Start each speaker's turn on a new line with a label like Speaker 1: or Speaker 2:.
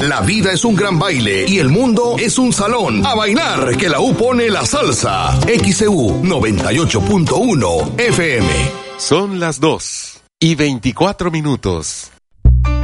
Speaker 1: La vida es un gran baile y el mundo es un salón. A bailar, que la U pone la salsa. XEU 98.1 FM.
Speaker 2: Son las 2:24.